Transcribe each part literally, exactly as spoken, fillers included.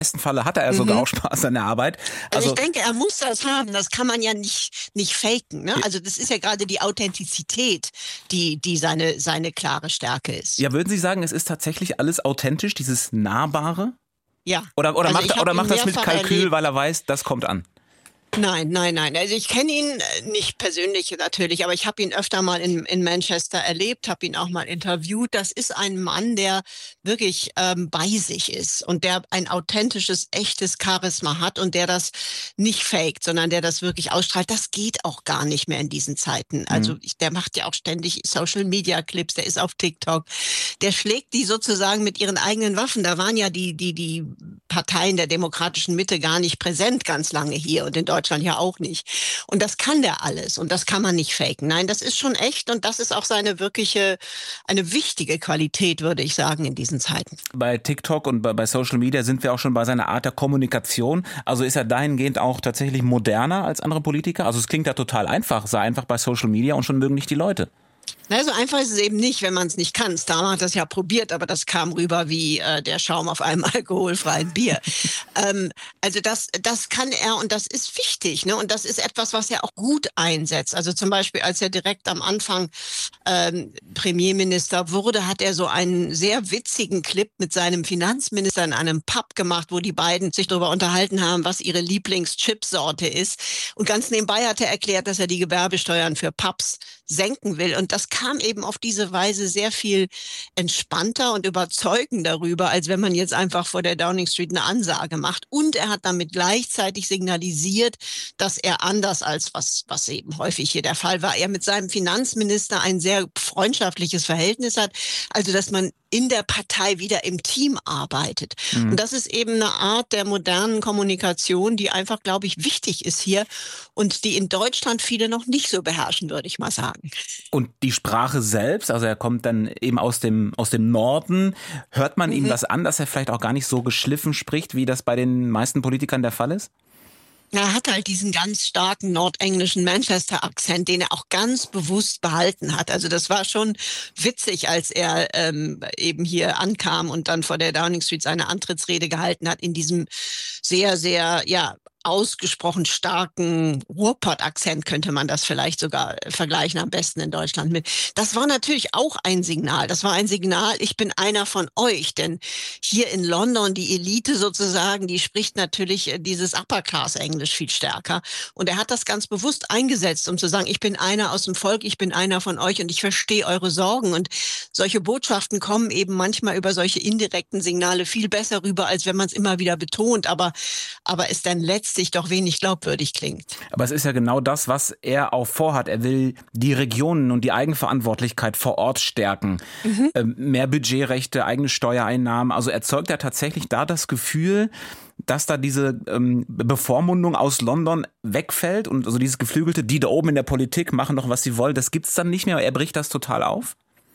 besten Falle hat er ja sogar Mhm. auch Spaß an der Arbeit. Also, Also ich denke, er muss das haben. Das kann man ja nicht, nicht faken. Ne? Also das ist ja gerade die Authentizität, die, die seine, seine klare Stärke ist. ja, würden Sie sagen, es ist tatsächlich alles authentisch, dieses Nahbare? Ja. Oder, oder Also macht, ich er- oder hab ihn macht das mit mehrfach Kalkül, erlebt. weil er weiß, das kommt an? Nein, nein, nein. Also ich kenne ihn äh, nicht persönlich natürlich, aber ich habe ihn öfter mal in, in Manchester erlebt, habe ihn auch mal interviewt. Das ist ein Mann, der wirklich ähm, bei sich ist und der ein authentisches, echtes Charisma hat und der das nicht faked, sondern der das wirklich ausstrahlt. Das geht auch gar nicht mehr in diesen Zeiten. Also Mhm. ich, der macht ja auch ständig Social-Media-Clips, der ist auf TikTok. Der schlägt die sozusagen mit ihren eigenen Waffen. Da waren ja die, die, die Parteien der demokratischen Mitte gar nicht präsent ganz lange hier und in Deutschland ja auch nicht. Und das kann der alles und das kann man nicht faken. Nein, das ist schon echt und das ist auch seine wirkliche, eine wichtige Qualität, würde ich sagen, in diesen Zeiten. Bei TikTok und bei, bei Social Media sind wir auch schon bei seiner Art der Kommunikation. Also ist er dahingehend auch tatsächlich moderner als andere Politiker? Also es klingt ja total einfach, sei einfach bei Social Media und schon mögen dich die Leute. Na, so einfach ist es eben nicht, wenn man es nicht kann. Starmer hat das ja probiert, aber das kam rüber wie äh, der Schaum auf einem alkoholfreien Bier. ähm, also das, das kann er und das ist wichtig, ne? Und das ist etwas, was er auch gut einsetzt. Also zum Beispiel, als er direkt am Anfang ähm, Premierminister wurde, hat er so einen sehr witzigen Clip mit seinem Finanzminister in einem Pub gemacht, wo die beiden sich darüber unterhalten haben, was ihre Lieblingschipsorte ist. Und ganz nebenbei hat er erklärt, dass er die Gewerbesteuern für Pubs senken will. Und das kam eben auf diese Weise sehr viel entspannter und überzeugender rüber, als wenn man jetzt einfach vor der Downing Street eine Ansage macht. Und er hat damit gleichzeitig signalisiert, dass er anders als was, was eben häufig hier der Fall war, er mit seinem Finanzminister ein sehr freundschaftliches Verhältnis hat. Also, dass man in der Partei wieder im Team arbeitet. Mhm. Und das ist eben eine Art der modernen Kommunikation, die einfach, glaube ich, wichtig ist hier und die in Deutschland viele noch nicht so beherrschen, würde ich mal sagen. Und die Sprache selbst, also er kommt dann eben aus dem, aus dem Norden, hört man ihm Mhm. das an, dass er vielleicht auch gar nicht so geschliffen spricht, wie das bei den meisten Politikern der Fall ist? Er hat halt diesen ganz starken nordenglischen Manchester-Akzent, den er auch ganz bewusst behalten hat. Also das war schon witzig, als er ähm, eben hier ankam und dann vor der Downing Street seine Antrittsrede gehalten hat in diesem sehr, sehr, ja, ausgesprochen starken Ruhrpott-Akzent könnte man das vielleicht sogar vergleichen, am besten in Deutschland mit. Das war natürlich auch ein Signal. Das war ein Signal, ich bin einer von euch. Denn hier in London, die Elite sozusagen, die spricht natürlich dieses Upper-Class-Englisch viel stärker. Und er hat das ganz bewusst eingesetzt, um zu sagen, ich bin einer aus dem Volk, ich bin einer von euch und ich verstehe eure Sorgen. Und solche Botschaften kommen eben manchmal über solche indirekten Signale viel besser rüber, als wenn man es immer wieder betont, aber, aber es dann letztlich doch wenig glaubwürdig klingt. Aber es ist ja genau das, was er auch vorhat. Er will die Regionen und die Eigenverantwortlichkeit vor Ort stärken. Mhm. Ähm, mehr Budgetrechte, eigene Steuereinnahmen. Also erzeugt er tatsächlich da das Gefühl, dass da diese ähm, Bevormundung aus London wegfällt und also dieses geflügelte, die da oben in der Politik machen doch, was sie wollen, das gibt's dann nicht mehr. Er bricht das total auf?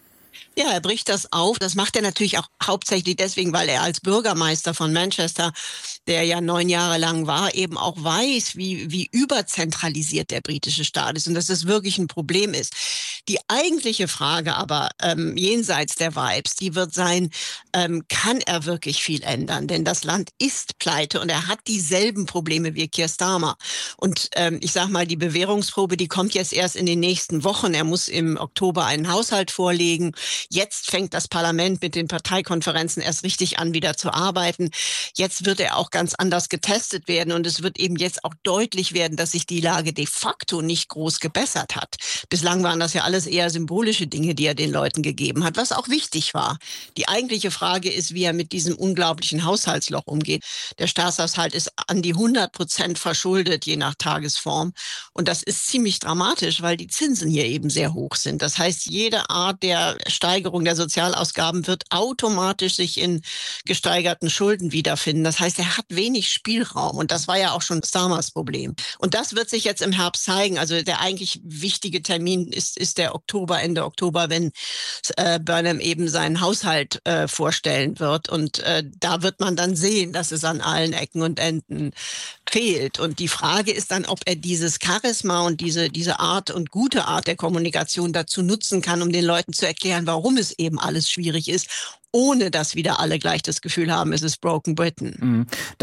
Ja, er bricht das auf. Das macht er natürlich auch hauptsächlich deswegen, weil er als Bürgermeister von Manchester, der ja neun Jahre lang war, eben auch weiß, wie, wie überzentralisiert der britische Staat ist und dass das wirklich ein Problem ist. Die eigentliche Frage aber ähm, jenseits der Vibes, die wird sein, ähm, kann er wirklich viel ändern? Denn das Land ist pleite und er hat dieselben Probleme wie Keir Starmer. Und ähm, ich sag mal, die Bewährungsprobe, die kommt jetzt erst in den nächsten Wochen. Er muss im Oktober einen Haushalt vorlegen. Jetzt fängt das Parlament mit den Parteikonferenzen erst richtig an, wieder zu arbeiten. Jetzt wird er auch ganz anders getestet werden und es wird eben jetzt auch deutlich werden, dass sich die Lage de facto nicht groß gebessert hat. Bislang waren das ja alles eher symbolische Dinge, die er den Leuten gegeben hat, was auch wichtig war. Die eigentliche Frage ist, wie er mit diesem unglaublichen Haushaltsloch umgeht. Der Staatshaushalt ist an die hundert Prozent verschuldet, je nach Tagesform. Und das ist ziemlich dramatisch, weil die Zinsen hier eben sehr hoch sind. Das heißt, jede Art der Steigerung der Sozialausgaben wird automatisch sich in gesteigerten Schulden wiederfinden. Das heißt, er hat wenig Spielraum und das war ja auch schon Starmers Problem. Und das wird sich jetzt im Herbst zeigen. Also der eigentlich wichtige Termin ist, ist der Oktober, Ende Oktober, wenn äh, Burnham eben seinen Haushalt äh, vorstellen wird. Und äh, da wird man dann sehen, dass es an allen Ecken und Enden fehlt. Und die Frage ist dann, ob er dieses Charisma und diese, diese Art und gute Art der Kommunikation dazu nutzen kann, um den Leuten zu erklären, warum es eben alles schwierig ist, ohne dass wieder alle gleich das Gefühl haben, es ist Broken Britain. Mhm.